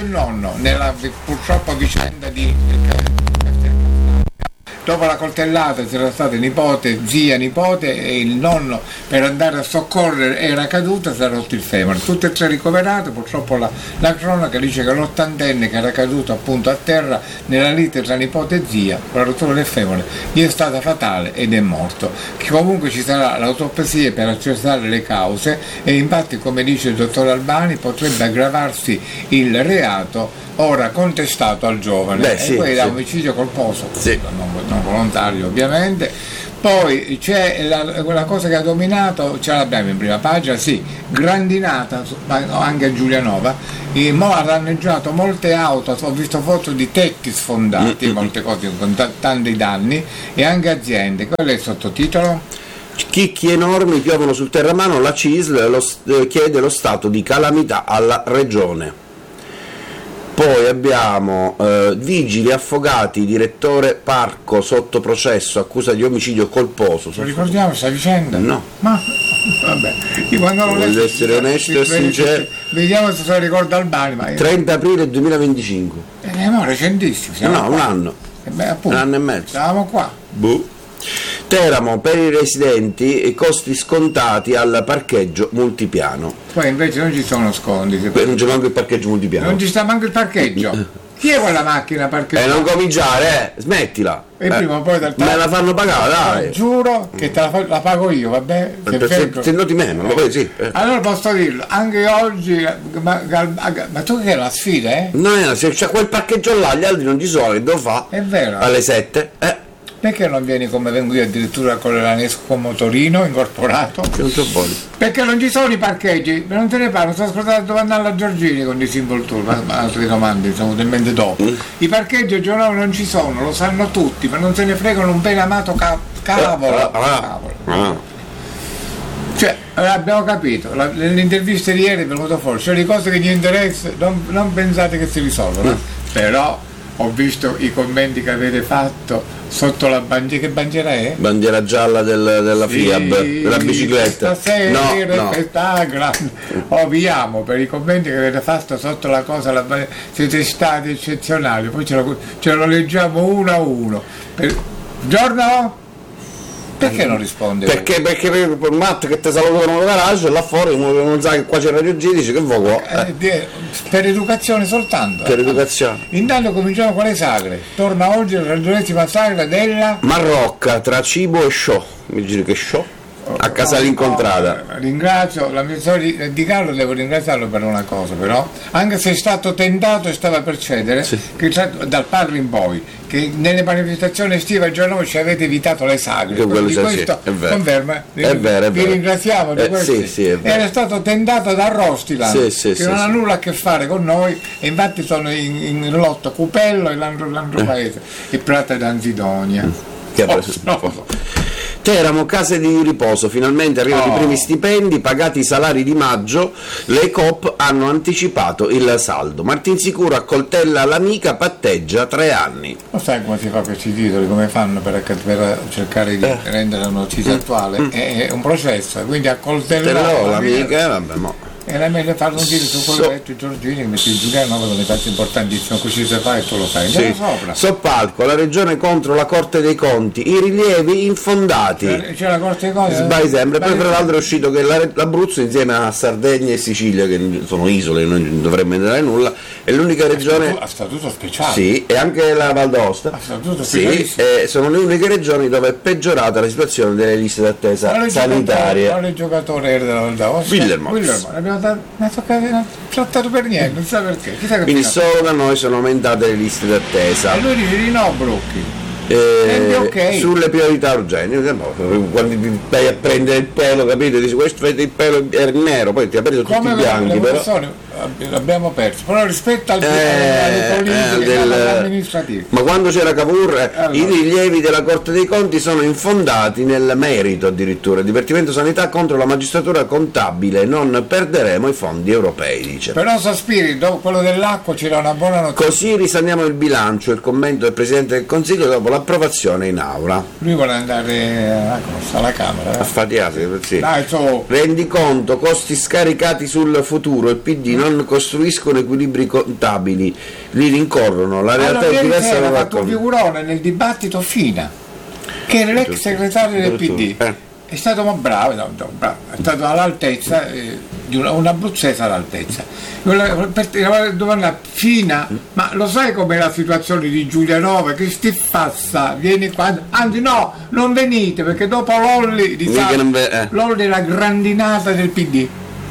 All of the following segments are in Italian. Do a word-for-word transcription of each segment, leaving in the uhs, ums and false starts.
il nonno nella purtroppo vicenda di dopo la coltellata c'era stato nipote, zia, nipote e il nonno per andare a soccorrere era caduto e si è rotto il femore, tutte e tre ricoverate. Purtroppo la, la cronaca dice che l'ottantenne che era caduto appunto a terra nella lite tra nipote e zia con la rottura del femore gli è stata fatale ed è morto. Che comunque ci sarà l'autopsia per accertare le cause e infatti, come dice il dottor Albani, potrebbe aggravarsi il reato ora contestato al giovane. Beh, e sì, poi da sì. omicidio colposo, Sì. non, non volontario ovviamente. Poi c'è la, quella cosa che ha dominato, ce l'abbiamo in prima pagina, sì, grandinata anche a Giulianova, e mo ha danneggiato molte auto, ho visto foto di tetti sfondati, Mm-hmm. molte cose con t- tanti danni, e anche aziende. Quello è il sottotitolo. Chicchi enormi piovono sul terramano, la C I S L lo, eh, chiede lo stato di calamità alla regione. Poi abbiamo eh, vigili affogati, direttore parco sotto processo, accusa di omicidio colposo. Lo ricordiamo questa vicenda? No. Ma vabbè, io quando lo Voglio leggo- essere onesto e sincero. Vediamo se se lo ricorda Albani, ma trenta aprile duemilaventicinque. eh, no, recentissimo. siamo No, qua. un anno. Eh beh, appunto, Un anno e mezzo. Stavamo qua. Boh. Teramo, per i residenti e costi scontati al parcheggio multipiano. Poi invece non ci sono sconti. se- Beh, non c'è manco il parcheggio multipiano. Non ci sta manco il parcheggio. Chi è quella macchina E parcheggiata? non cominciare, eh, smettila. E Eh, prima o poi dal me la fanno pagare, dai. Giuro che te la, fa- la pago io, vabbè? Se Se, vengo- se noti meno, ma poi sì. eh. Allora posso dirlo, anche oggi, ma, ma- ma tu che è la sfida, eh? No, eh, se c'è quel parcheggio là, gli altri non ci sono, che devo fare? È vero. Alle sette? Eh, Perché non vieni come vengo io addirittura con l'Anesco motorino incorporato? non so buoni. Perché non ci sono i parcheggi, ma non te ne parlo, sto ascoltando dove andare alla Giorgini con i Symbol Tour, ma, ma altre domande mi sono venute in mente dopo. Mm. I parcheggi a Giornale non ci sono, lo sanno tutti, ma non se ne fregano un bene amato ca- cavolo. Ah, ah, cavolo. ah. Cioè, eh, abbiamo capito, la, nelle interviste di ieri è venuto fuori, cioè le cose che gli interessano, non, non pensate che si risolvono, Mm. però ho visto i commenti che avete fatto sotto la bandiera, che bandiera è? Bandiera gialla del- della Sì, FIAB, della bicicletta. Stasera, No, no. questa grande. Oviamo per i commenti che avete fatto sotto la cosa, la bandiera. Siete stati eccezionali, poi ce lo, ce lo leggiamo uno a uno. Per... Giorno? Perché non risponde? Perché, perché per Matt che ti salutano nel garage, là fuori uno non sa che qua c'è Radio G, dice che vuoi qua. Eh, Eh, di- per educazione soltanto. per educazione. Intanto cominciamo con le sagre. Torna oggi la ragionesima sagra della Marrocca, tra cibo e show. Mi giri che show? A Casale Incontrata. No, ringrazio l'amministratore di, di Carlo, devo ringraziarlo per una cosa però, anche se è stato tentato e stava per cedere, Sì. che tra- dal parlo in poi, che nelle manifestazioni estive a giorno ci avete evitato le sagre. Che quello di sì, questo sì, è vero. conferma, È vero, è vi vero. ringraziamo di Eh, questo. sì, sì, è vero. Era stato tentato da Rostiland, Sì, sì, che sì, non ha sì. nulla a che fare con noi, e infatti sono in, in lotto Cupello e l'altro, l'altro Eh. paese, e Prata d'Anzidonia. Che ha Oh, preso- no. Teramo, case di riposo, finalmente arrivano Oh. i primi stipendi, pagati i salari di maggio, le Coop hanno anticipato il saldo. Martinsicuro accoltella l'amica, patteggia tre anni. Lo sai come si fa questi titoli, come fanno per, per cercare di Eh. rendere la notizia attuale? È, è un processo, quindi accoltellare Stellò, l'amica, vabbè, mo. era meglio farlo un titolo su quello So- che ha detto Giorgini, che metti Giuliano, sono dei fatti importantissimi, così si fa e tu lo sai. Sì. Andiamo sopra. Soppalco, la regione contro la Corte dei Conti, i rilievi infondati. C'è la Corte dei Conti. Sbagli sempre. Poi Sbagli- fra l'altro è uscito che la- l'Abruzzo insieme a Sardegna e Sicilia, che sono isole, noi non dovremmo entrare nulla, è l'unica regione. a statuto speciale. Sì, e anche la Val d'Aosta. A statuto Sì, specialissimo. eh, sono le uniche regioni dove è peggiorata la situazione delle liste d'attesa Quale giocatore, sanitarie. quale giocatore era della Val d'Aosta? Willermoz. Willermoz. L'abbiamo dato- non so che- non ha trattato per niente, non sa perché. Chissà che Quindi fine- solo da noi sono aumentate le liste d'attesa. E lui dice di no, Brocchi. Eh, Eh, ok. Sulle priorità urgenti, quando ti vai a prendere il pelo, capito? Dici questo vedi il pelo è nero, poi ti ha preso tutti Come i le bianchi, però. persone l'abbiamo perso, però rispetto al, Eh, alle politiche eh, del- amministrative. Ma quando c'era Cavour, eh, Allora. i rilievi della Corte dei Conti sono infondati nel merito addirittura. Il Dipartimento Sanità contro la magistratura contabile, non perderemo i fondi europei, dice. Però Sospiri, dopo quello dell'acqua c'era una buona notizia. Così risaniamo il bilancio, il commento del Presidente del Consiglio dopo l'approvazione in aula. Lui vuole andare alla, cosa, alla Camera. A Eh? fatiarsi, sì. Dai, su. Rendi conto, costi scaricati sul futuro, il P D non non costruiscono equilibri contabili, li rincorrono, la realtà allora, è diversa da da fatto un figurone nel dibattito Fina, che era l'ex segretario del P D, eh. è stato ma bravo, no, no, bravo, è stato all'altezza eh, di una, un abruzzese all'altezza. Per domanda Fina, ma lo sai com'è la situazione di Giulianova? Che sti fassa, vieni qua, anzi no, non venite perché dopo Lolli di eh. Lolli è la grandinata del P D.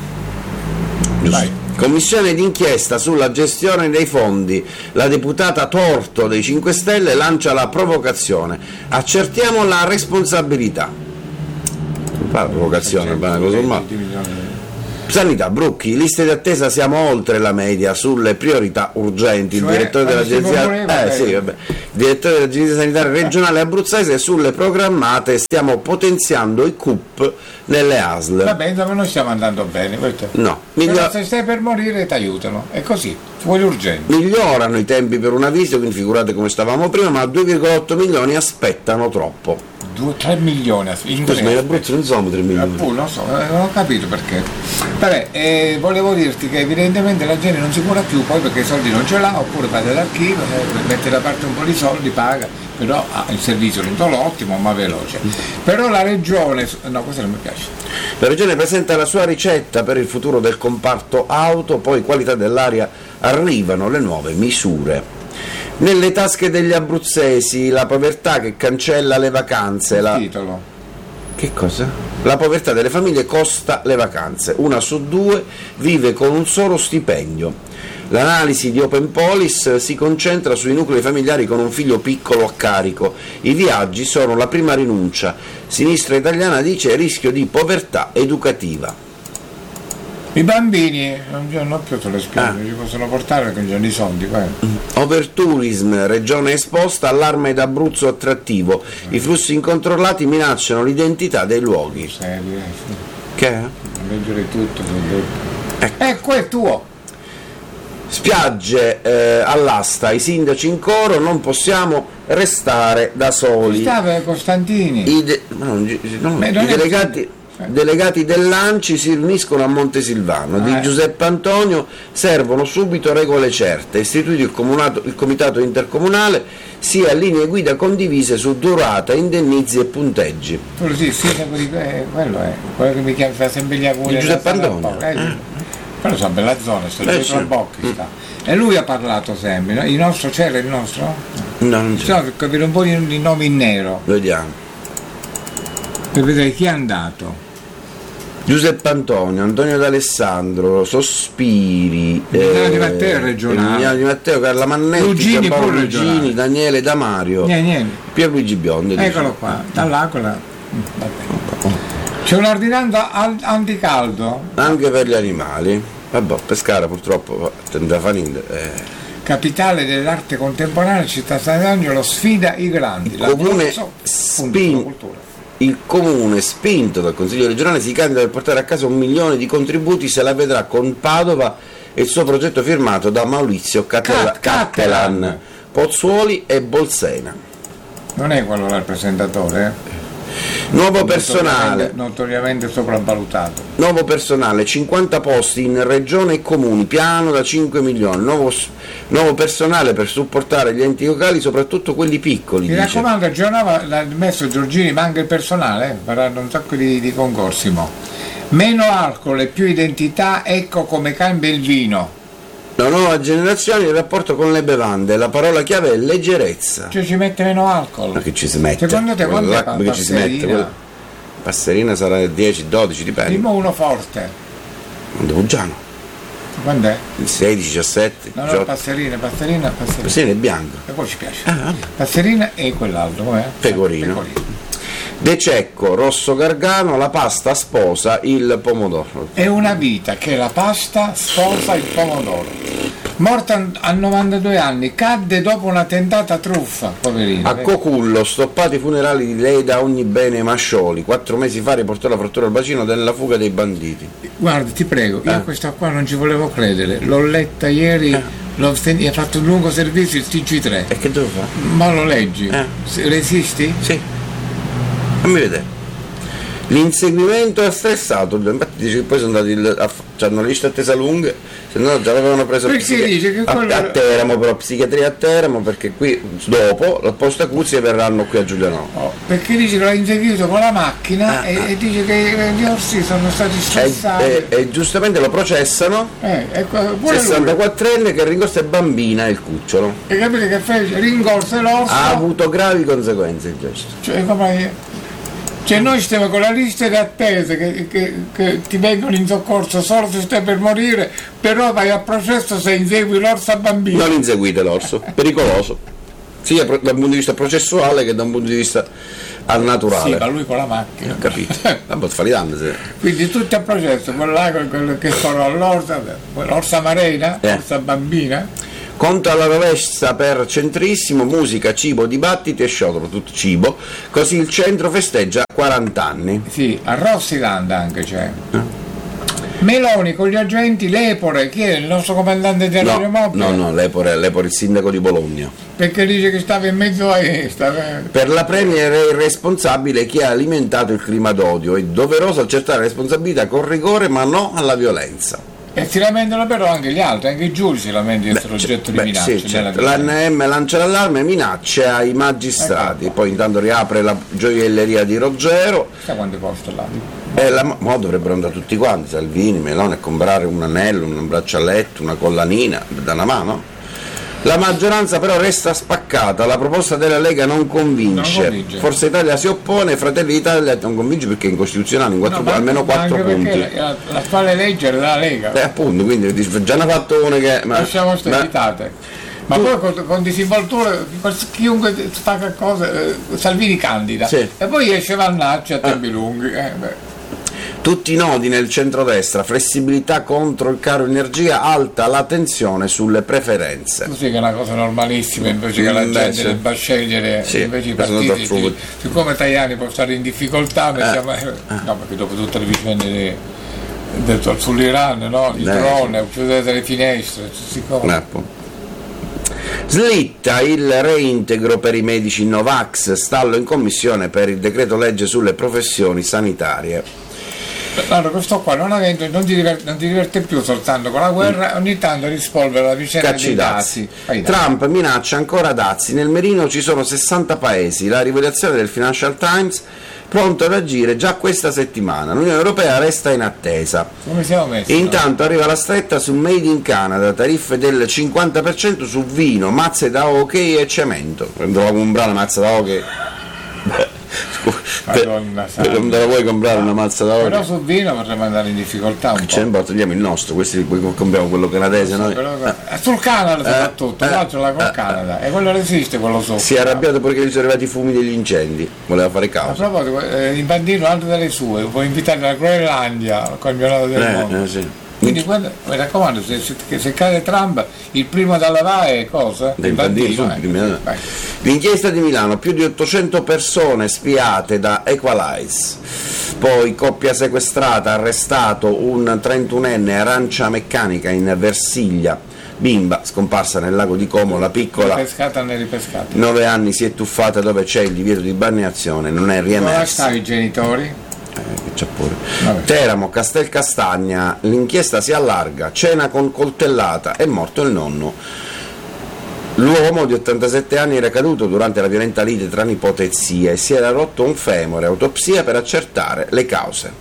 Vai. Commissione d'inchiesta sulla gestione dei fondi. La deputata Torto dei cinque Stelle lancia la provocazione. Accertiamo la responsabilità. La provocazione, ma cosa normale. Sanità, Brucchi, liste di attesa siamo oltre la media sulle priorità urgenti. Il cioè, direttore dell'agenzia eh, sì, vabbè. Il direttore dell'agenzia sanitaria regionale abruzzese sulle programmate stiamo potenziando i C U P nelle A S L. Vabbè, ma noi stiamo andando bene, no, miglior... se stai per morire ti aiutano, è così, vuoi urgenti. Migliorano i tempi per una visita, quindi figurate come stavamo prima, ma due virgola otto milioni aspettano troppo. due tre milioni in Scusa, ma in Abruzzo non sono tre milioni. Appunto, non so, non ho capito perché. Vabbè, eh, volevo dirti che evidentemente la gente non si cura più, poi perché i soldi non ce l'ha, oppure va dall'archivio, eh, mette da parte un po' di soldi, paga, però ha il servizio non solo ottimo ma veloce. Però la regione, no, questo non mi piace. La regione presenta la sua ricetta per il futuro del comparto auto, poi qualità dell'aria, arrivano le nuove misure. Nelle tasche degli abruzzesi, la povertà che cancella le vacanze. Il la... titolo. Che cosa? La povertà delle famiglie costa le vacanze. Una su due vive con un solo stipendio. L'analisi di Open Police si concentra sui nuclei familiari con un figlio piccolo a carico. I viaggi sono la prima rinuncia. Sinistra Italiana dice rischio di povertà educativa. I bambini non hanno più sulle spiagge, ah. ci possono portare perché non hanno i soldi. Poi. Overtourism, regione esposta, allarme d'Abruzzo attrattivo. I flussi incontrollati minacciano l'identità dei luoghi. Serio, eh, sì. Che è? Leggere tutto, ecco. Ecco è tuo. Spiagge eh, all'asta, i sindaci in coro, non possiamo restare da soli. Stava Costantini. I, de- no, no, i delegati... Delegati dell'Anci si riuniscono a Montesilvano, di Giuseppe Antonio servono subito regole certe, istituito il, comunato, il comitato intercomunale, sia linee guida condivise su durata, indennizi e punteggi. Quello sì, sì, eh, quello è, quello che mi chiama fa sempre gli auguri. Giuseppe Antonio. Eh, eh. Quello sono bella zona, sto eh, dietro a Bocchi sta. E lui ha parlato sempre, no? Il nostro c'era il nostro? No, non c'è. No, per capire un po' di, di nomi in nero. Vediamo. Per vedere chi è andato. Giuseppe Antonio, Antonio D'Alessandro, Sospiri, Emiliano eh, Di Matteo regionale, Emiliano Di Matteo, Carla Mannetti, Lugini, Paolo Lugini, Daniele Damario, Pierluigi Biondi. Eccolo dice. Qua, dall'Aquila. C'è un'ordinanza anticaldo? Anche per gli animali. Vabbè, Pescara purtroppo da Faninde. Eh. Capitale dell'arte contemporanea, città Sant'Angelo sfida i grandi. Il comune spin. Il comune, spinto dal Consiglio regionale, si candida per portare a casa un milione di contributi, se la vedrà con Padova e il suo progetto firmato da Maurizio Cattelan, Cattelan Pozzuoli e Bolsena. Non è quello là il presentatore? Eh? Nuovo personale, notoriamente, notoriamente sopravvalutato. Nuovo personale, cinquanta posti in regione e comuni, piano da cinque milioni. Nuovo, nuovo personale per supportare gli enti locali, soprattutto quelli piccoli. Mi dice. raccomando, Giovanna l'ha messo Giorgini, manca il personale, eh? faranno un sacco di, di concorsi. Mo. Meno alcol e più identità, ecco come cambia il vino. La nuova generazione, il rapporto con le bevande, la parola chiave è leggerezza. Cioè ci mette meno alcol. Ma che ci si mette? Secondo te quando è che ci si mette? Quella... Passerina sarà dieci dodici, dipende. Primo uno forte. Montepulciano. Quando è? Il sedici, diciassette. No, no, Passerina, Passerina, Passerina. Passerina è bianco. E poi ci piace. Ah, Passerina e quell'altro, com'è? Pecorino. Pecorino. De Cecco, Rosso Gargano, la pasta sposa il pomodoro. È una vita che la pasta sposa il pomodoro. Morta a novantadue anni, cadde dopo una tentata truffa, poverino. A Cocullo, stoppati i funerali di lei da ogni bene Mascioli. Quattro mesi fa riportò la frattura al bacino della fuga dei banditi. Guarda, ti prego, io eh. questa qua non ci volevo credere, l'ho letta ieri, eh. l'ho sentita, ha fatto un lungo servizio il T G tre. E che dove fa? Ma lo leggi? Eh. Resisti? Sì. Fammi vedere. L'inseguimento è stressato, dice che poi sono andati il, a, hanno le liste attesa lunghe, se no già l'avevano preso psichi- dice che a, quello... a Teramo, però psichiatria a Teramo, perché qui dopo al posto acuzie verranno qui a Giuliano. Oh, perché dice che l'ha inseguito con la macchina ah, e, ah. e dice che gli orsi sono stati stressati e, e, e giustamente lo processano, eh, sessantaquattrenne che rincorsa bambina il cucciolo, e capite che fece? Rincorse l'orso, ha avuto gravi conseguenze il gesto, cioè come cioè noi stiamo con la lista di attese che, che, che ti vengono in soccorso solo se stai per morire, però vai a processo se insegui l'orso a bambino. Non inseguite l'orso, pericoloso sia dal punto di vista processuale che da un punto di vista al naturale. Sì, ma lui con la macchina. Ho capito. Vabbè, fa danni, sì. Quindi tutti a processo, quello là, quello che sono all'orsa, l'orsa marina, eh. l'orsa bambina. Conto alla rovescia per centrissimo, musica, cibo, dibattiti e sciopero, tutto cibo, così il centro festeggia quaranta anni. Sì, a Rossiland anche c'è. Eh. Meloni con gli agenti, Lepore, chi è il nostro comandante di aeromobile? No, no, no, Lepore, Lepore il sindaco di Bologna. Perché dice che stava in mezzo a stava... Per la Premier è irresponsabile chi ha alimentato il clima d'odio, è doveroso accertare responsabilità con rigore ma non alla violenza. E si lamentano però anche gli altri, anche i giudici si lamentano di essere oggetto di minacce. Sì, certo. L'A N M lancia l'allarme e minacce ai magistrati, ecco. Poi intanto riapre la gioielleria di Ruggero. Sa quanti posti là? E la, mo dovrebbero andare tutti quanti, Salvini, Meloni, a comprare un anello, un braccialetto, una collanina, da una mano. La maggioranza però resta spaccata, la proposta della Lega non convince, non convince. Forza Italia si oppone, Fratelli d'Italia non convince perché è incostituzionale in quattro, no, almeno quattro punti. La, l'attuale legge è della Lega. Eh, appunto, quindi già ne ha fatto una che... Ma, lasciamo stabilitate. Ma tu, poi con, con disinvoltura, chiunque fa qualcosa, eh, Salvini candida, sì. E poi esce Vannacci a tempi eh. lunghi. Eh, beh. Tutti i nodi nel centrodestra, flessibilità contro il caro energia, alta la tensione sulle preferenze. Così che è una cosa normalissima, invece che la gente sì. debba scegliere, sì, invece i partiti, di, siccome Tajani può stare in difficoltà, mettiamo, eh. no, perché dopo tutte le vicende del, sull'Iran, no? Il eh. drone, chiudete le finestre, siccome... Slitta il reintegro per i medici Novax, stallo in commissione per il decreto legge sulle professioni sanitarie. Allora, questo qua non, avendo, non, ti diverte, non ti diverte più soltanto con la guerra, ogni tanto rispolvere la vicenda Cacci dei dazi. dazi. Trump minaccia ancora dazi, nel mirino ci sono sessanta paesi, la rivelazione del Financial Times pronto ad agire già questa settimana, l'Unione Europea resta in attesa. Come siamo messi? Intanto no? Arriva la stretta su Made in Canada, tariffe del cinquanta per cento su vino, mazze da hockey e cemento. Devo comprare mazza da hockey. Madonna, non te la vuoi comprare una mazza da hockey? Però sul vino potremmo andare in difficoltà un ce po'. Ne togliamo il nostro, questi compriamo quello canadese noi. Però, eh. Sul Canada soprattutto, eh, l'altro la col eh, Canada, e quello resiste quello sopra. Si è arrabbiato perché gli sono arrivati i fumi degli incendi, voleva fare causa. A proposito, eh, in Bandino altro delle sue, puoi invitare la Groenlandia al campionato del eh, mondo. Eh, sì. Quindi quando, mi raccomando, se, se, se cade Trump, il primo da lavare è cosa? Il Bandino, eh. L'inchiesta di Milano, più di ottocento persone spiate da Equalize, poi coppia sequestrata, arrestato un trentunenne, arancia meccanica in Versiglia, bimba scomparsa nel lago di Como, la piccola pescata né ripescata, nove anni si è tuffata dove c'è il divieto di balneazione, non è riemersa. Dove stanno i genitori? Eh, c'è pure. Teramo, Castelcastagna, l'inchiesta si allarga, cena con coltellata, è morto il nonno. L'uomo di ottantasette anni era caduto durante la violenta lite tra nipote e zia e si era rotto un femore, autopsia per accertare le cause.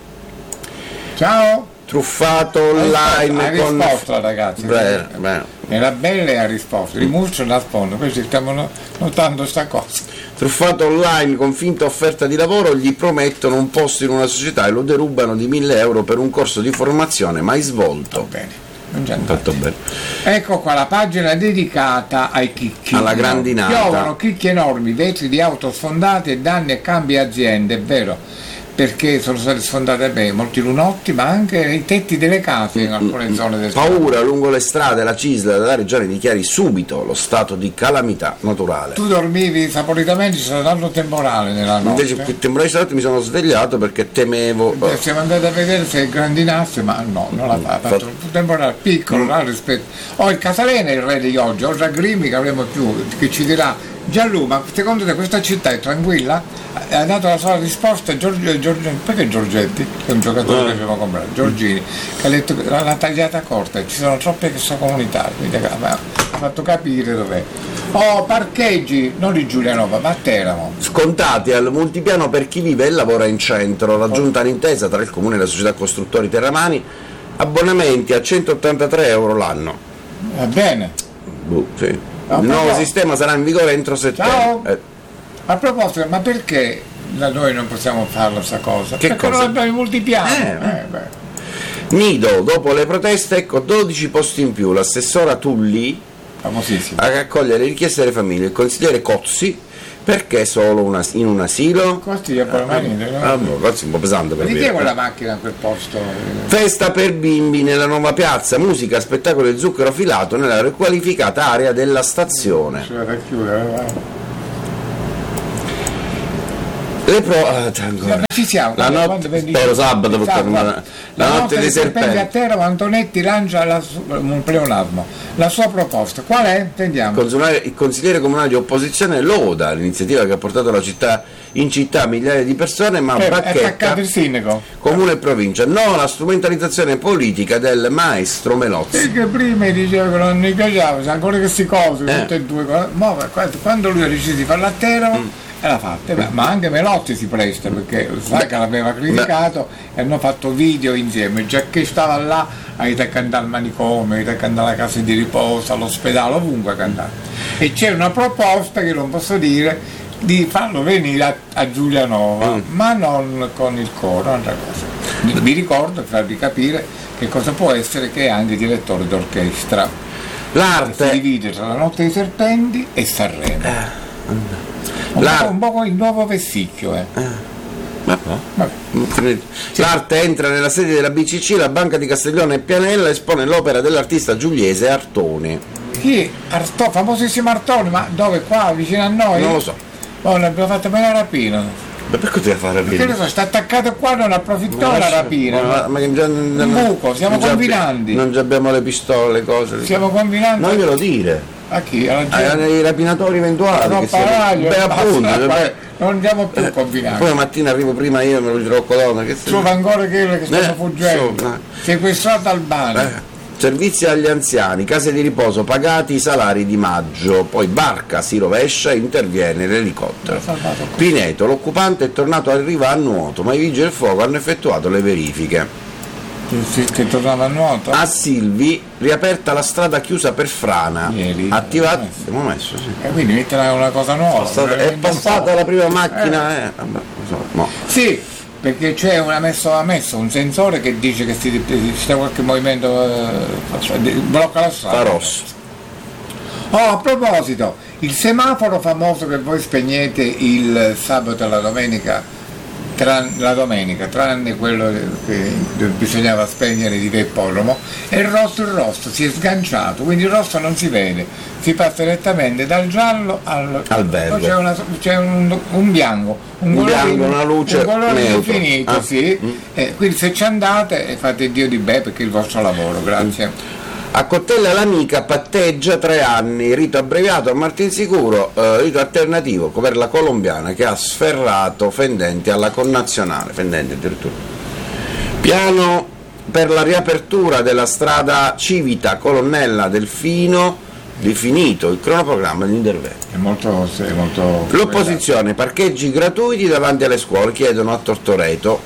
Ciao! Truffato online hai con... risposto ragazzi, beh, beh. Era bella e ha risposto, il Murcio nasponde, questi stiamo notando sta cosa. Truffato online con finta offerta di lavoro, gli promettono un posto in una società e lo derubano di mille euro per un corso di formazione mai svolto. Va bene, non c'è fatto bene. Ecco qua la pagina dedicata ai chicchi. Alla grandinata. Piovono chicchi enormi, vetri di auto sfondate e danni a cambi aziende, è vero. Perché sono state sfondate bene molti lunotti, ma anche i tetti delle case in alcune zone del paura stato. Lungo le strade, la C I S L della regione dichiari subito lo stato di calamità naturale. Tu dormivi saporitamente, c'è stato tanto temporale nella notte. Invece il temporale stanotte mi sono svegliato perché temevo. Eh, siamo andati a vedere se grandinasse, ma no, non l'ha fatto. fatto un temporale piccolo, mm. rispetto. Oh, il Casalena è il re di oggi, oltre a Grimmi che avremo più, che ci dirà Gianlu, ma secondo te questa città è tranquilla? ha dato la sua risposta Giorgio, Giorgio, perché Giorgetti, che è un giocatore che abbiamo comprato, Giorgini, che ha detto che l'ha tagliata corta, ci sono troppe extracomunitari, quindi ha fatto capire dov'è. Oh, parcheggi, non di Giulianova, ma a Teramo. Scontati al multipiano per chi vive e lavora in centro, raggiunta l'intesa tra il comune e la società costruttori terramani, abbonamenti a centottantatré euro l'anno. Va bene. Buh, sì. Il Ah, nuovo però- sistema sarà in vigore entro settembre. Ciao. Eh, A proposito, ma perché da noi non possiamo farla questa cosa? Che perché cosa? non abbiamo i multipiani. Eh, Eh, beh, Nido, dopo le proteste, ecco dodici posti in più. L'assessora Tulli famosissimo. a raccogliere le richieste delle famiglie. Il consigliere Cozzi, perché solo una- in un asilo? Costi a permanente, no? Ah, boh, Cozzi è un po' pesante per Di chi dire. è quella macchina a quel posto? Festa per bimbi nella nuova piazza, musica, spettacolo e zucchero filato nella riqualificata area della stazione. Ci vado a chiudere, va. Le pro... ah, ancora. Ma ci siamo. La quando- notte, quando vendi- spero sabato, perché Sabato, non- guarda. la notte dei a serpenti. Teramo Antonetti lancia la su- un pleonasmo. La sua proposta, qual è? Sentiamo. Consigliere- Il consigliere comunale di opposizione loda l'iniziativa che ha portato la città, in città migliaia di persone, ma Eh, è bacchetta attaccato il sindaco. comune e provincia. No alla strumentalizzazione politica del maestro Melozzi. Perché prima diceva che non mi piaceva, sa ancora queste cose, Eh. tutte e due cose. Ma quando- quando lui ha deciso di farla a Teramo, Mm. e l'ha fatta. Beh, ma anche Melozzi si presta perché sa che l'aveva criticato e hanno fatto video insieme, già che stava là, ha ido a cantare al manicomio, ha ido a cantare alla casa di riposo, all'ospedale, ovunque a cantare. E c'è una proposta che non posso dire di farlo venire a, a Giulianova, Mm. ma non con il coro, un'altra cosa. Vi ricordo, per farvi capire che cosa può essere che è anche direttore d'orchestra. Si L'arte, divide tra la Notte dei Serpenti e Sanremo. Un L'arte- po', un po' il nuovo Vessicchio, eh. Ma no. Vabbè. L'arte entra nella sede della B C C, la Banca di Castiglione e Pianella espone l'opera dell'artista giuliese Artoni. Chi? Arto, famosissimo Artoni, ma dove? Qua, vicino a noi? Non lo so. Oh, l'abbiamo fatto bene la rapina. Ma perché ti devi fare Perché lo so, sta attaccato qua, non approfittò la rapina. Ma, ma che già, Un buco, siamo non già- combinanti. Non già abbiamo le pistole, le cose. Stiamo combinando. Non glielo dire. A chi? Alla gente? Ai rapinatori eventuali. No, che siano- paraglio, Beh, basta, appunto. qua- beh, non andiamo più eh, combinati. Poi la mattina arrivo prima io e me lo dirò Colonna. Che Trova ancora quello che stanno Eh, fuggendo. so, eh. Sequestrato al bagno. Eh, servizi agli anziani, case di riposo, pagati i salari di maggio, poi barca si rovescia, interviene l'elicottero. L'ha salvato qua. Pineto, l'occupante è tornato a riva a nuoto, ma i vigili del fuoco hanno effettuato le verifiche. Sì, che tornava a nuoto. A Silvi, riaperta la strada chiusa per frana, Ieri. attivata. Messo. Abbiamo messo, sì. E quindi mettere una cosa nuova. È stata- è veramente un passata po'. la prima macchina, eh. Vabbè, non so, mo. Sì, perché c'è una messo, ha messo un sensore che dice che si, c'è qualche movimento, eh, blocca la strada. Sta rosso. Oh, a proposito, il semaforo famoso che voi spegnete il sabato e la domenica, tran- la domenica, tranne quello che bisognava spegnere di Veppolomo, è il rosso il rosso, si è sganciato, quindi il rosso non si vede, si passa direttamente dal giallo al, Al verde. Poi c'è, una- c'è un, un bianco, un, Un colore, bianco, una luce un colore neutro. infinito, Ah. sì. Mm. Eh, quindi se ci andate e fate Dio di beh perché è il vostro lavoro, grazie. A Cottella l'amica patteggia tre anni, rito abbreviato a Martinsicuro, eh, rito alternativo per la colombiana che ha sferrato fendenti alla connazionale, fendenti addirittura. Piano per la riapertura della strada Civita Colonnella Delfino, definito il cronoprogramma di intervento. È molto, è molto L'opposizione, parcheggi gratuiti davanti alle scuole, chiedono a Tortoreto.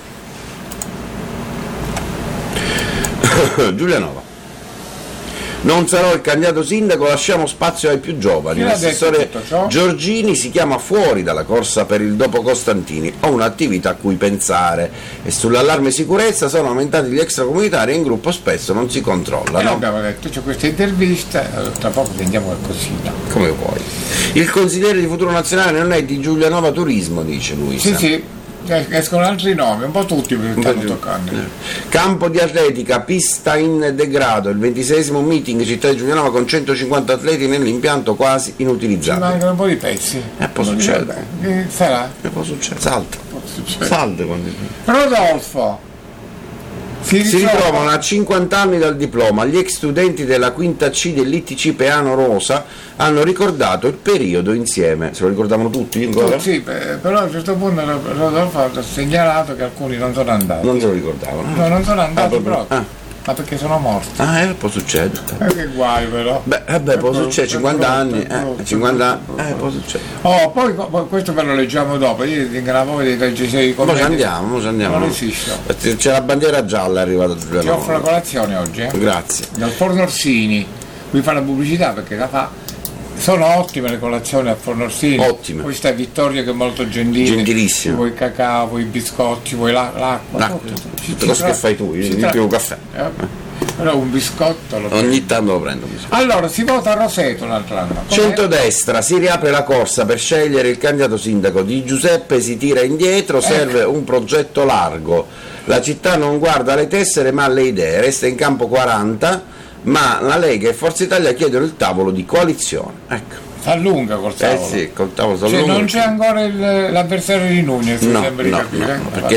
Giulianova. Non sarò il candidato sindaco, lasciamo spazio ai più giovani. Chi l'ha detto L'assessore tutto ciò? Giorgini si chiama fuori dalla corsa per il dopo Costantini. Ho un'attività a cui pensare. E sull'allarme sicurezza sono aumentati gli extracomunitari e in gruppo spesso non si Eh, controllano. abbiamo detto, c'è questa intervista, eh, tra poco sentiamo qualcosina. Come vuoi. Il consigliere di Futuro Nazionale non è di Giulianova Turismo, dice Luisa. Sì, sì, eh, escono altri nomi, un po' tutti mi Un po' stanno di- toccando. Campo di atletica, pista in degrado, il ventiseiesimo meeting città di Giulianova con centocinquanta atleti nell'impianto quasi Ci inutilizzato. mancano un po' di pezzi. Eh, può Non succedere. mi- eh, sarà. Che può succedere? Salta. Può succedere. Salta quando... Rodolfo, Si, si ritrovano a cinquanta anni dal diploma. Gli ex studenti della quinta C dell'I T C Peano Rosa hanno ricordato il periodo insieme. Se lo ricordavano tutti? Ancora? Sì, però a un certo punto Rodolfo ha segnalato che alcuni non sono andati. Non se lo ricordavano. No, non sono andati ah, proprio. Ah. Ma perché sono morti? Ah, eh, può succedere. Eh, che guai però. Beh, vabbè, può succedere, cinquanta anni, eh, cinquanta anni, eh, può succedere. Oh, poi, poi questo ve lo leggiamo dopo, io tengo la voglia di leggere i commenti. Mo' ci andiamo, mo' ci andiamo. Non esiste. C'è la bandiera gialla arrivata sulle Ti offro la colazione oggi, eh? Grazie. Dal Forno Orsini, qui fa la pubblicità perché la fa. Sono ottime le colazioni al Forno Orsini. Ottime. Poi sta Vittorio che è molto gentile. Gentilissimo. Vuoi cacao, vuoi biscotti, vuoi la, l'acqua. L'acqua. Tutte cose che fai tu, io non più caffè. Eh, però un biscotto lo ogni prendo. Tanto lo prendo. Allora si vota a Roseto un altro anno. Com'è? Centrodestra, si riapre la corsa per scegliere il candidato sindaco. Di Giuseppe si tira indietro, serve ecco. un progetto largo. La città non guarda le tessere ma le idee, resta in campo quaranta, ma la Lega e Forza Italia chiedono il tavolo di coalizione. Ecco. S'allunga col tavolo. Eh sì, col tavolo cioè, non c'è ancora il, l'avversario di Nunez, no, sembra no, di capire. No, perché